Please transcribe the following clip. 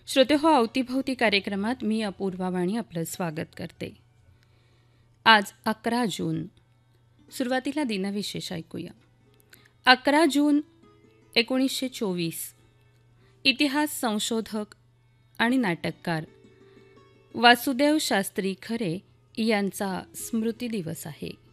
श्रोतेहो, अवतीभवती कार्यक्रमात मी अपूर्वा वाणी आपलं स्वागत करते. आज 11 जून. सुरुवातीला दिनविशेष ऐकूया. 11 जून 1924 इतिहास संशोधक आणि नाटककार वासुदेव शास्त्री खरे यांचा स्मृती दिवस आहे.